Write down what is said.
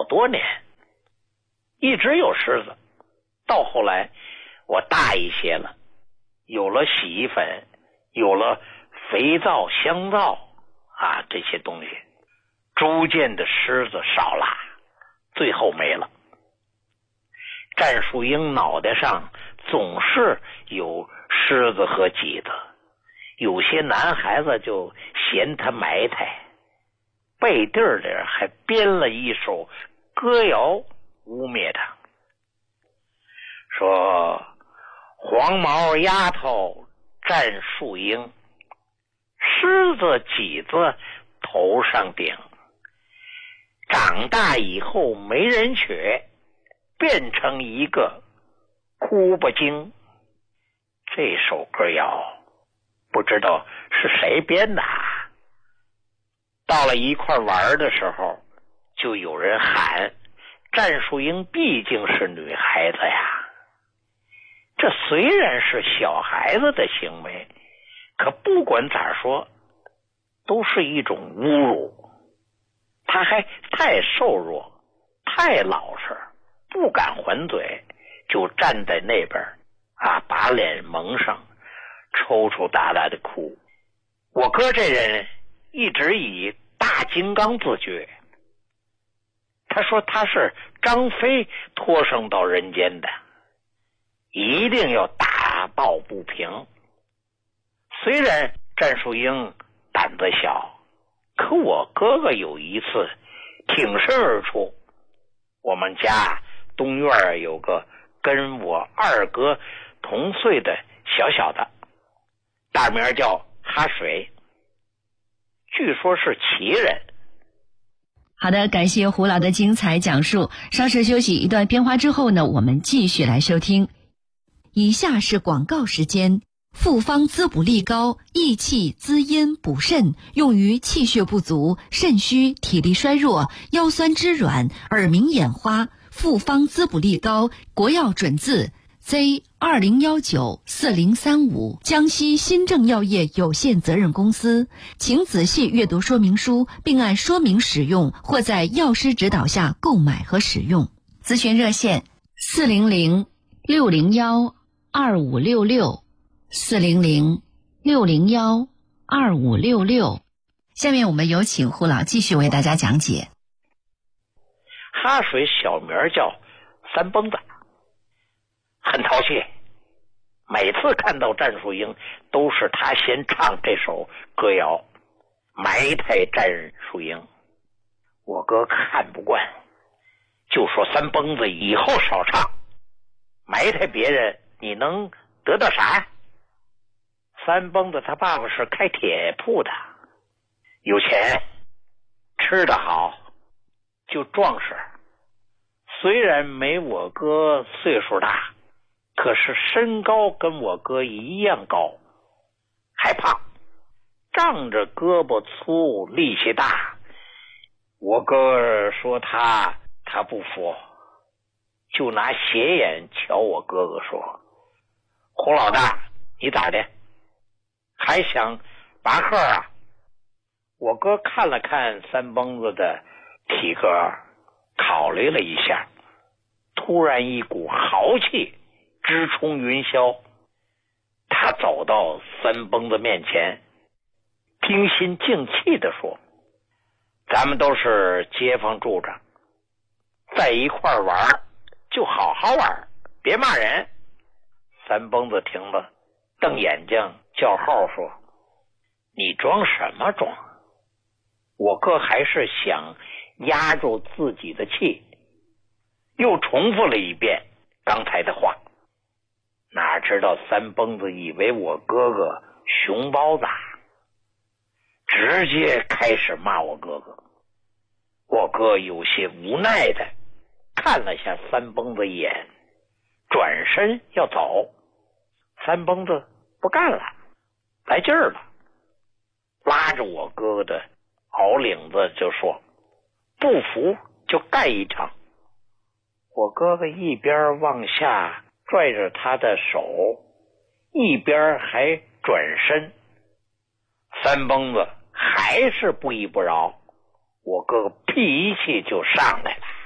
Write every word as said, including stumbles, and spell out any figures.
多年，一直有虱子。到后来我大一些了，有了洗衣粉，有了肥皂、香皂啊这些东西，逐渐的虱子少了，最后没了。战树英脑袋上总是有虱子和挤子，有些男孩子就嫌他埋汰，背地里还编了一首歌谣污蔑他，说黄毛丫头战树英，虱子挤子头上顶，长大以后没人娶，变成一个哭不精。这首歌谣不知道是谁编的，到了一块玩的时候，就有人喊战树英毕竟是女孩子呀。这虽然是小孩子的行为，可不管咋说都是一种侮辱。他还太瘦弱，太老实，不敢还嘴，就站在那边啊，把脸蒙上，抽抽搭搭的哭。我哥这人一直以大金刚自居，他说他是张飞托生到人间的，一定要打抱不平。虽然战树英胆子小，可我哥哥有一次挺身而出。我们家东院有个跟我二哥同岁的小小的，大名叫哈水，据说是奇人。 好的，感谢胡老的精彩讲述。稍事休息一段片花之后呢，我们继续来收听。以下是广告时间。复方滋补力高，益气滋阴补肾，用于气血不足、肾虚、体力衰弱、腰酸肢软、耳鸣眼花。复方滋补力高，国药准字 Z 二零一九四零三五，江西新政药业有限责任公司。请仔细阅读说明书，并按说明使用，或在药师指导下购买和使用。咨询热线四零零六零幺二五六六。四零零六零幺二五六六。下面我们有请胡老继续为大家讲解。 哈水小名叫三蹦子，很淘气，每次看到战树英都是他先唱这首歌谣，埋汰战树英。我哥看不惯，就说三蹦子以后少唱，埋汰别人你能得到啥？三蹦子他爸爸是开铁铺的，有钱，吃得好，就壮实。虽然没我哥岁数大，可是身高跟我哥一样高，还胖，仗着胳膊粗力气大。我哥说他他不服，就拿斜眼瞧我哥哥说，胡老大你咋的，还想拔河啊？我哥看了看三蹦子的体格，考虑了一下，突然一股豪气直冲云霄。他走到三蹦子面前，平心静气地说，咱们都是街坊住着，在一块玩就好好玩，别骂人。三蹦子听了瞪眼睛叫号说，你装什么装？我哥还是想压住自己的气，又重复了一遍刚才的话。哪知道三蹦子以为我哥哥熊包子，直接开始骂我哥哥。我哥有些无奈的看了下三蹦子一眼，转身要走。三蹦子不干了，来劲儿了，拉着我哥哥的袄领子就说，不服就干一场。我哥哥一边往下拽着他的手，一边还转身。三蹦子还是不依不饶，我哥哥脾气就上来